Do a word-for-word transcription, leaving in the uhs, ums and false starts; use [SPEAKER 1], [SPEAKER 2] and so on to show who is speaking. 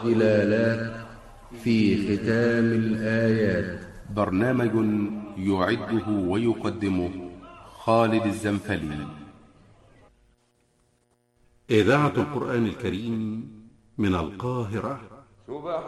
[SPEAKER 1] والدلالات في ختام الآيات.
[SPEAKER 2] برنامج يعده ويقدمه خالد الزنفلي.
[SPEAKER 3] إذاعة القرآن الكريم من القاهرة.